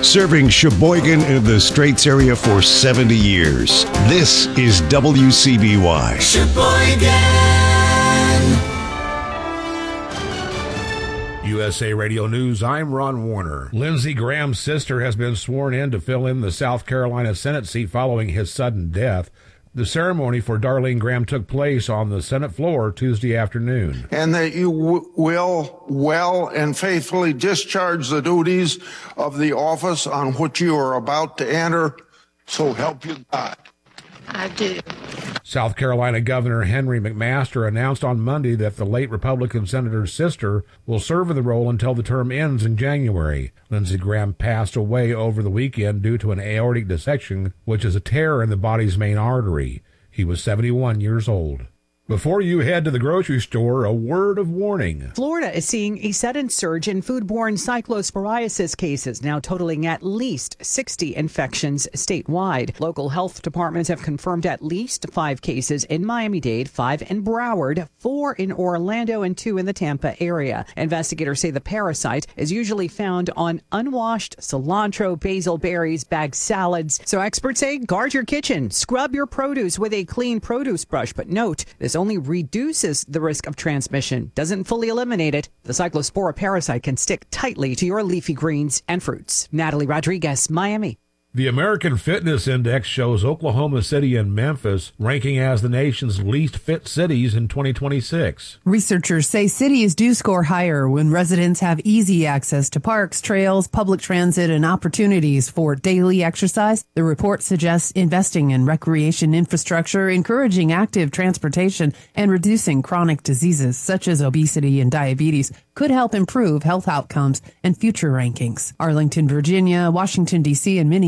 Serving Sheboygan and the Straits area for 70 years. This is WCBY. USA Radio News, I'm Ron Warner. Lindsey Graham's sister has been sworn in to fill in the South Carolina Senate seat following his sudden death. The ceremony for Darlene Graham took place on the Senate floor Tuesday afternoon. And that you will well and faithfully discharge the duties of the office on which you are about to enter, so help you God. I do. South Carolina Governor Henry McMaster announced on Monday that the late Republican senator's sister will serve in the role until the term ends in January. Lindsey Graham passed away over the weekend due to an aortic dissection, which is a tear in the body's main artery. He was 71 years old. Before you head to the grocery store, a word of warning. Florida is seeing a sudden surge in foodborne cyclosporiasis cases, now totaling at least 60 infections statewide. Local health departments have confirmed at least 5 cases in Miami-Dade, 5 in Broward, 4 in Orlando, and 2 in the Tampa area. Investigators say the parasite is usually found on unwashed cilantro, basil, berries, bagged salads. So experts say guard your kitchen, scrub your produce with a clean produce brush. But note, this only reduces the risk of transmission, doesn't fully eliminate it. The cyclospora parasite can stick tightly to your leafy greens and fruits. Natalie Rodriguez, Miami. The American Fitness Index shows Oklahoma City and Memphis ranking as the nation's least fit cities in 2026. Researchers say cities do score higher when residents have easy access to parks, trails, public transit, and opportunities for daily exercise. The report suggests investing in recreation infrastructure, encouraging active transportation, and reducing chronic diseases such as obesity and diabetes could help improve health outcomes and future rankings. Arlington, Virginia, Washington, D.C., and many